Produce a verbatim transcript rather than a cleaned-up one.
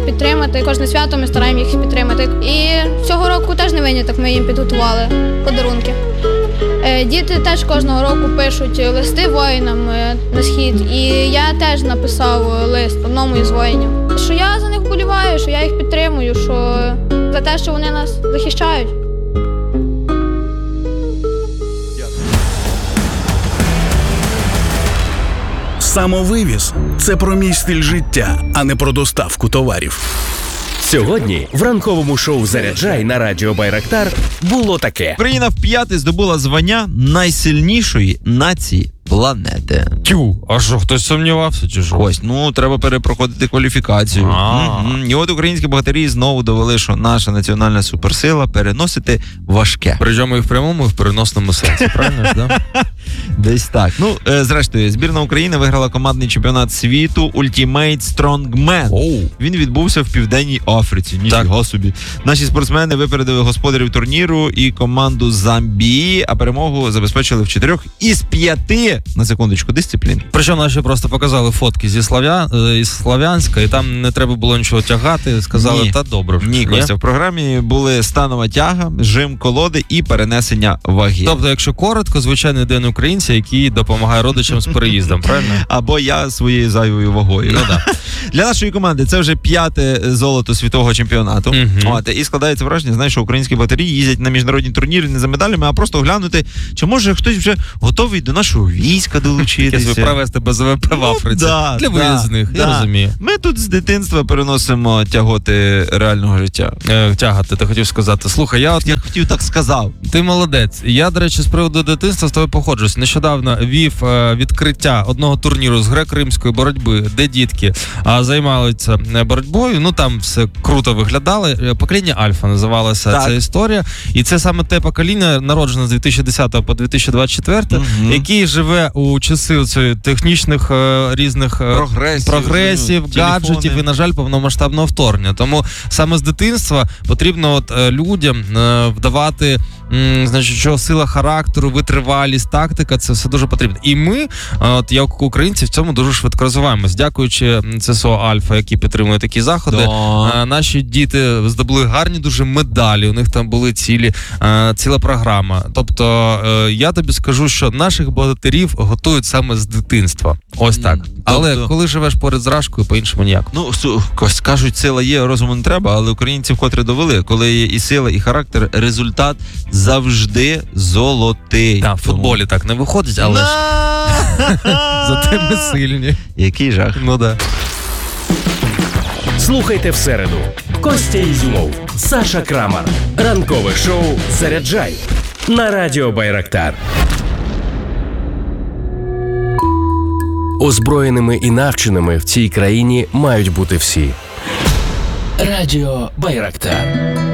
підтримати. Кожне свято ми стараємося їх підтримати. І цього року теж не виняток, ми їм підготували подарунки. Діти теж кожного року пишуть листи воїнам на схід. І я теж написав лист одному із воїнів, що я за них вболіваю, що я їх підтримую, що за те, що вони нас захищають. Самовивіз – це про мій стиль життя, а не про доставку товарів. Сьогодні в ранковому шоу «Заряджай» на радіо Байрактар було таке. Україна вп'яте здобула звання найсильнішої нації планети. Тю, а що, хтось сумнівався чи що? Ось, ну, треба перепроходити кваліфікацію. Угу. І от українські богатирі знову довели, що наша національна суперсила переносити важке. Причому і в прямому, і в переносному сенсі, правильно ж, да? Десь так. Ну, е, зрештою, збірна України виграла командний чемпіонат світу Ultimate Strongman. Оу. Він відбувся в Південній Африці. Ніфіга собі. Наші спортсмени випередили господарів турніру і команду Замбії, а перемогу забезпечили в чотирьох із п'яти, на секундочку, дисциплін. Причому наші просто показали фотки зі Слав'я... із Слав'янська, і там не треба було нічого тягати, сказали, Ні. та добре. Ні, Костя, в програмі були станова тяга, жим колоди і перенесення ваги. Тобто, якщо коротко, звичайний день українця, який допомагає родичам з переїздом, правильно? Або я своєю зайвою вагою. Ну, да. Для нашої команди це вже п'яте золото світового чемпіонату. Угу. От, і складається враження, знаєш, що українські богатирі їздять на міжнародні турніри не за медалями, а просто глянути, чи може хтось вже готовий до нашого війська долучитися. Провести Б З В П в Африці. Ну, да, для виїзних, да, я да. розумію. Ми тут з дитинства переносимо тяготи реального життя. Е, тягати, ти хотів сказати. Слухай, я от... Я хотів так сказав. Ти молодець. Я, до речі, з приводу дитинства з тобою походжусь. Нещодавно вів е, відкриття одного турніру з греко-римської боротьби, де дітки е, займалися боротьбою. Ну, там все круто виглядало. Покоління Альфа називалася так. ця історія. І це саме те покоління, народжене з дві тисячі десятого по дві тисячі двадцять четвертий, угу. який живе у часи технічних е, різних е, прогресів, прогресів гаджетів і, на жаль, повномасштабного вторгнення. Тому саме з дитинства потрібно от, е, людям е, вдавати, м, значить, що сила характеру, витривалість, тактика, це все дуже потрібно. І ми, е, от, як українці, в цьому дуже швидко розвиваємось. Дякуючи С С О Альфа, які підтримують такі заходи, да. е, наші діти здобули гарні дуже медалі, у них там були цілі, е, ціла програма. Тобто, е, я тобі скажу, що наших богатирів готують саме з дитинства. Ось так. Але тобто... коли живеш поряд з Рашкою, по-іншому ніяк. Ну, кажуть, сила є, розуму не треба, але українці вкотре довели, коли є і сила, і характер, результат завжди золотий. Так, в футболі так не виходить, але ж зате ми сильні. Який жах. Ну да. Слухайте в середу. Костя Ізюмов, Саша Крамар. Ранкове шоу «Заряджай» на радіо Байрактар. Озброєними і навченими в цій країні мають бути всі. Радіо Байрактар.